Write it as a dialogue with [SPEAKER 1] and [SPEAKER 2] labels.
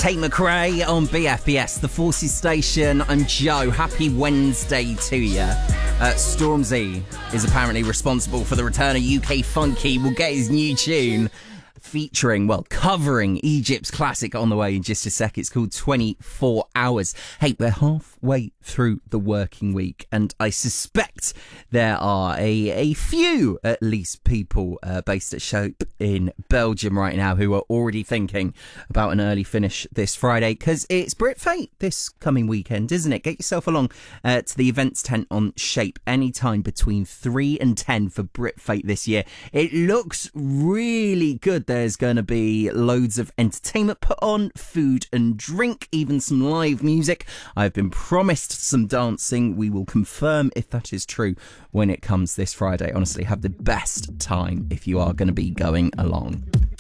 [SPEAKER 1] Tate McRae on BFBS, the Forces Station. I'm Joe. Happy Wednesday to you. Stormzy is apparently responsible for the return of UK Funky. We'll get his new tune covering Egypt's classic on the way in just a sec. It's called 24 Hours. Hey, we're halfway through the working week, and I suspect there are a few, at least, people based at Shope in Belgium right now who are already thinking about an early finish this Friday, because it's Brit Fate this coming weekend, isn't it? Get yourself along to the events tent on Shape anytime between 3 and 10 for Brit Fate this year. It looks really good. There's going to be loads of entertainment put on, food and drink, even some live music. I've been promised some dancing. We will confirm if that is true when it comes this Friday. Honestly, have the best time if you are going to be going along.